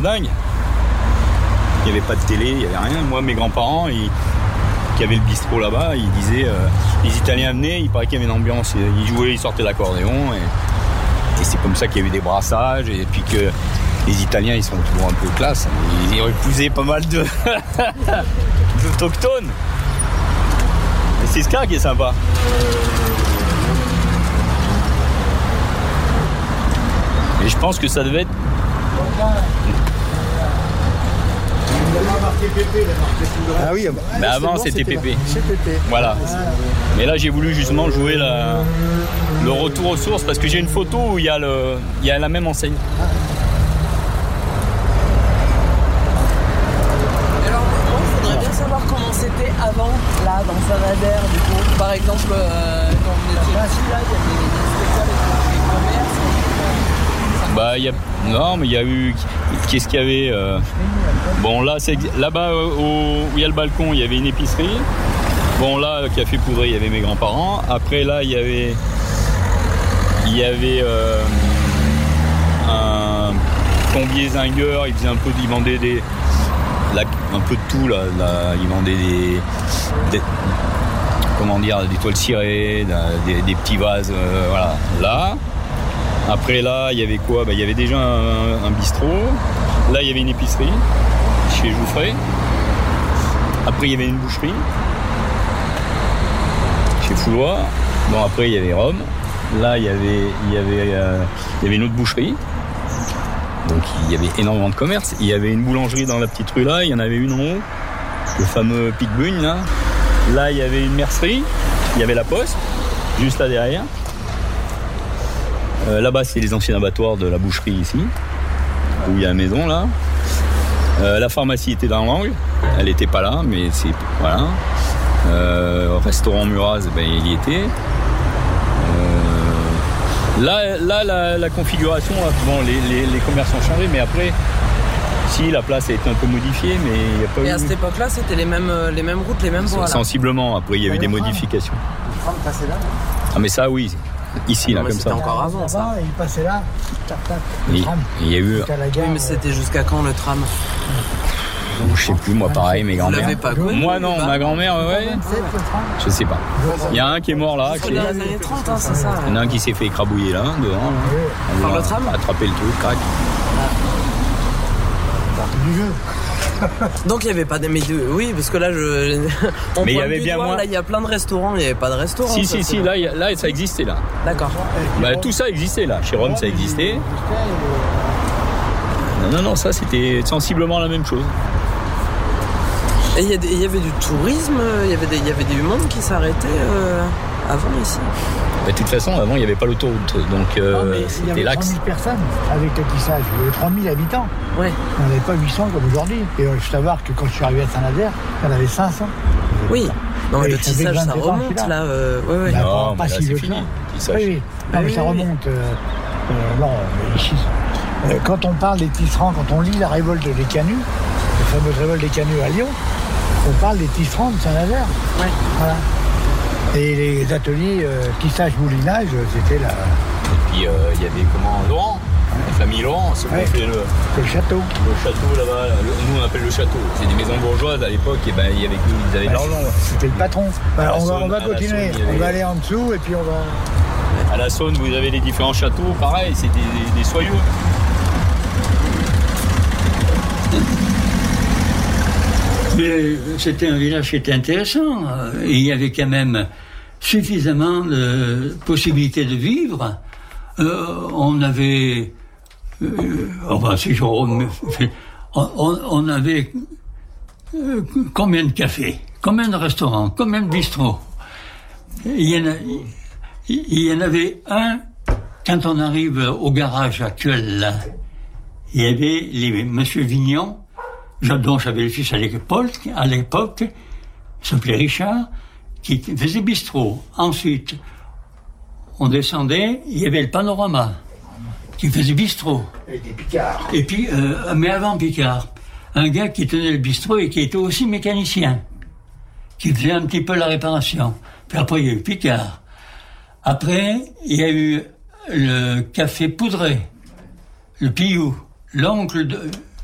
dingue. Il n'y avait pas de télé, il n'y avait rien. Moi, mes grands-parents, qui avaient le bistrot là-bas, ils disaient les Italiens venaient, il paraît qu'il y avait une ambiance. Ils jouaient, ils sortaient l'accordéon. Et c'est comme ça qu'il y a eu des brassages. Et puis que les Italiens, ils sont toujours un peu classe. Ils ont épousé pas mal d'autochtones. Et c'est ce cas qui est sympa. Et je pense que ça devait être... Ah oui, mais avant c'était Pépé. C'est Pépé. Voilà. Mais là j'ai voulu justement jouer le retour aux sources parce que j'ai une photo où il y a la même enseigne. Alors moi je voudrais bien savoir comment c'était avant, là, dans Saint-Nazaire, du coup. Par exemple, quand vous étiez ici, là, il y avait des spectacles avec les commerces. Bah, il y a eu... Qu'est-ce qu'il y avait Bon, là-bas, où il y a le balcon, il y avait une épicerie. Bon, là, le café poudré, il y avait mes grands-parents. Après, là, il y avait un plombier zingueur. Il vendait un peu de tout, là. Il vendait des toiles cirées, des petits vases, voilà. Là... Après là, il y avait quoi ? Il y avait déjà un bistrot. Là, il y avait une épicerie chez Jouffret. Après, il y avait une boucherie chez Foulois. Bon, après, il y avait Rome. Là, il y avait une autre boucherie. Donc, il y avait énormément de commerce. Il y avait une boulangerie dans la petite rue là. Il y en avait une en haut, le fameux Pic-Bugne là. Là, il y avait une mercerie. Il y avait la poste, juste là derrière. Là-bas, c'est les anciens abattoirs de la boucherie ici, où il y a la maison là. La pharmacie était dans l'angle, elle n'était pas là, mais c'est voilà. Restaurant Muraz, il y était. Là, la configuration, là, bon, les commerces ont changé, mais après, si la place a été un peu modifiée, mais il n'y a pas eu. Et à cette époque-là, c'était les mêmes routes, les mêmes voies. Sensiblement. Après, il y a eu des modifications. Le tram passait là. Ah, mais ça, oui. Ici, là, comme ça. C'était encore avant, ça. Il passait là, tac, le tram. Il y a eu... Oui, mais c'était jusqu'à quand, le tram ? Je sais plus, moi, pareil, mes grands-mères. Vous l'avez pas connu ? Moi, non, ma grand-mère, ouais. Je sais pas. Il y a un qui est mort là. C'est les années 30, hein, c'est ça. Il y en a un qui s'est fait écrabouiller là, devant. Là. Par le tram ? Attraper le truc, crac. Du jeu. Donc il n'y avait pas de... Oui, parce que là, mais il y avait bien moins. Là, il y a plein de restaurants, il n'y avait pas de restaurants. Si, là, ça existait là. D'accord. Tout ça existait là. Chez Rome, ça existait. Non, ça c'était sensiblement la même chose. Et il y avait du tourisme, il y avait du monde qui s'arrêtait avant ici. De toute façon, avant, il n'y avait pas l'autoroute, donc c'était l'axe. Il y avait 3000 personnes avec le tissage, il y avait 3000 habitants. Ouais. On n'avait pas 800 comme aujourd'hui. Et je savoir que quand je suis arrivé à Saint-Nazaire, il y en avait 500. Oui, non, mais le tissage, ça remonte là. Ouais. Non, pas mais là, si c'est vieux fini. Oui. Non, mais ça remonte. Non, mais quand on parle des tisserands, quand on lit la révolte des Canuts, la fameuse révolte des Canuts à Lyon, on parle des tisserands de Saint-Nazaire. Ouais. Voilà. Et les ateliers tissage-moulinage, c'était là. Et puis il y avait Laurent, la famille Laurent, c'est qu'on fait le château. Le château là-bas, nous on appelle le château. C'est des maisons bourgeoises à l'époque, et il y avait ils avaient de l'argent. C'était le patron. On va continuer. On va aller en dessous et puis on va. À la Saône, vous avez les différents châteaux, pareil, c'est des soyeux. Mais c'était un village qui était intéressant. Il y avait quand même suffisamment de possibilités de vivre. On avait... on avait combien de cafés, combien de restaurants, combien de bistrots. Il y en avait un, quand on arrive au garage actuel, là, il y avait Monsieur Vignon, dont j'avais le fils à l'époque, il s'appelait Richard, qui faisait bistrot. Ensuite, on descendait, il y avait le Panorama, qui faisait bistrot. Et des Picards. Et puis, mais avant Picard, un gars qui tenait le bistrot et qui était aussi mécanicien, qui faisait un petit peu la réparation. Puis après, il y a eu Picard. Après, il y a eu le café Poudré, le Pillou, l'oncle